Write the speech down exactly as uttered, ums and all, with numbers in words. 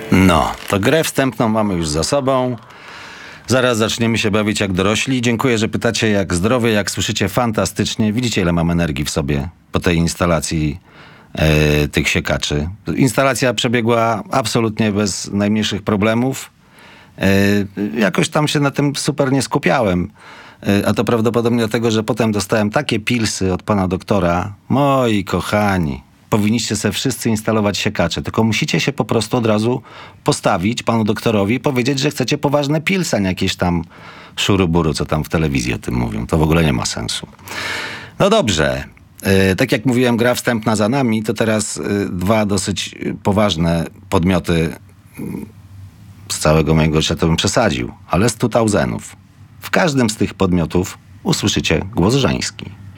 No, to grę wstępną mamy już za sobą. Zaraz zaczniemy się bawić jak dorośli. Dziękuję, że pytacie jak zdrowie, jak słyszycie fantastycznie. Widzicie, ile mam energii w sobie po tej instalacji e, tych siekaczy. Instalacja przebiegła absolutnie bez najmniejszych problemów. E, jakoś tam się na tym super nie skupiałem. E, a to prawdopodobnie dlatego, że potem dostałem takie pilsy od pana doktora. Moi kochani, powinniście sobie wszyscy instalować siekacze, tylko musicie się po prostu od razu postawić panu doktorowi i powiedzieć, że chcecie poważne pilsa, nie jakieś tam szuruburu, co tam w telewizji o tym mówią. To w ogóle nie ma sensu. No dobrze. Yy, tak jak mówiłem, gra wstępna za nami, to teraz yy, dwa dosyć poważne podmioty yy, z całego mojego życia to bym przesadził, ale z stu tausendów. W każdym z tych podmiotów usłyszycie głos żeński.